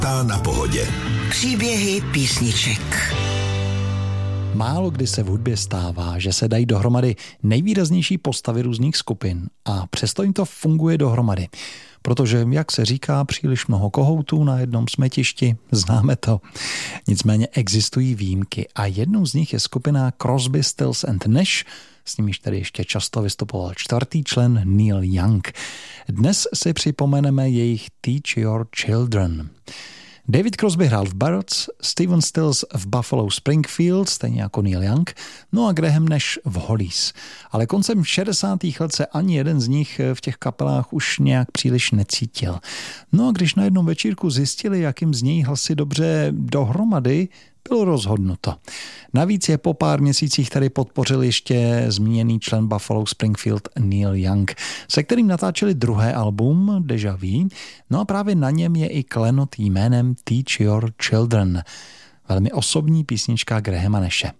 Tá na pohodě. Příběhy písniček. Málo kdy se v hudbě stává, že se dají dohromady nejvýraznější postavy různých skupin a přesto jim to funguje dohromady. Protože, jak se říká, příliš mnoho kohoutů na jednom smetišti, známe to. Nicméně existují výjimky a jednou z nich je skupina Crosby, Stills and Nash, s nimiž tady ještě často vystupoval čtvrtý člen Neil Young. Dnes si připomeneme jejich Teach Your Children. David Crosby hrál v Barretts, Stephen Stills v Buffalo Springfield, stejně jako Neil Young, no a Graham Nash v Hollies. Ale koncem 60. let se ani jeden z nich v těch kapelách už nějak příliš necítil. No a když na jednom večírku zjistili, jak jim znějí hlasy dobře dohromady, bylo rozhodnuto. Navíc je po pár měsících tady podpořil ještě zmíněný člen Buffalo Springfield Neil Young, se kterým natáčeli druhé album Deja Vu, no a právě na něm je i klenot jménem Teach Your Children, velmi osobní písnička Grahama Nashe.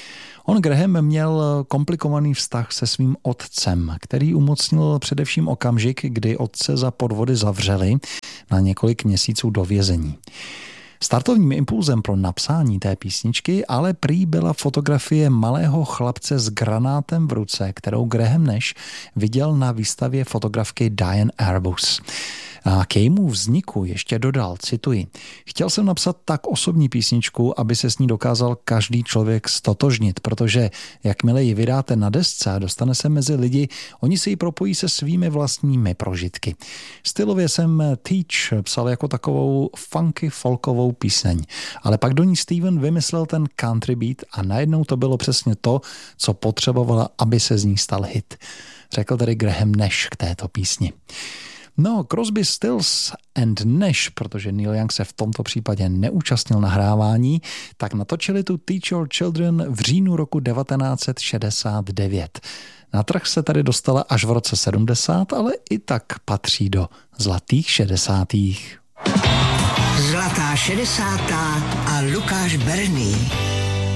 Graham měl komplikovaný vztah se svým otcem, který umocnil především okamžik, kdy otce za podvody zavřeli na několik měsíců do vězení. Startovním impulzem pro napsání té písničky ale prý byla fotografie malého chlapce s granátem v ruce, kterou Graham Nash viděl na výstavě fotografky Diane Arbus. A k jejímu vzniku ještě dodal, cituji, chtěl jsem napsat tak osobní písničku, aby se s ní dokázal každý člověk stotožnit, protože jakmile ji vydáte na desce a dostane se mezi lidi, oni si ji propojí se svými vlastními prožitky. Stylově jsem Teach psal jako takovou funky folkovou píseň, ale pak do ní Steven vymyslel ten country beat a najednou to bylo přesně to, co potřebovala, aby se z ní stal hit. Řekl tedy Graham Nash k této písni. No, Crosby, Stills and Nash, protože Neil Young se v tomto případě neúčastnil nahrávání, tak natočili tu Teach Your Children v říjnu roku 1969. Na trh se tady dostala až v roce 70, ale i tak patří do zlatých 60. Zlatá 60. a Lukáš Berný.